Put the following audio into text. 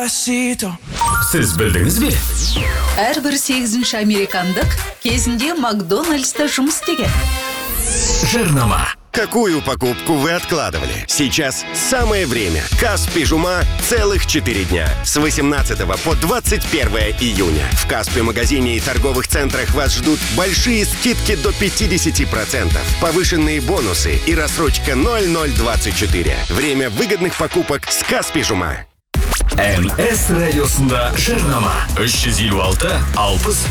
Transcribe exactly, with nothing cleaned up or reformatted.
Despacito. Siz bildiniz mi? Әрбір сегізінші американдық кезінде Макдональдста жұмыс істеген. Жирнома. Какую покупку вы откладывали? Сейчас самое время. Каспи Жума целых четыре дня. С восемнадцатого по двадцать первое июня. В Каспи магазине и торговых центрах вас ждут большие скидки до пятьдесят процентов. Повышенные бонусы и рассрочка ноль ноль двадцать четыре. Время выгодных покупок с Каспи Жума. эн эс радиосында жирнома. үч жүз элүү алты алпыс